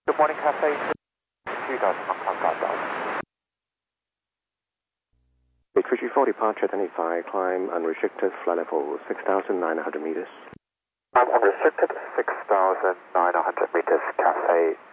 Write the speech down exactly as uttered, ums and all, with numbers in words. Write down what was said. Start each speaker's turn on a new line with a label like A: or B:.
A: Good morning, Cafe two thousand Hong Kong Guide.
B: three three four departure twenty-five, climb unrestricted, flight level six thousand nine hundred meters.
A: I'm unrestricted, six thousand nine hundred meters, Cafe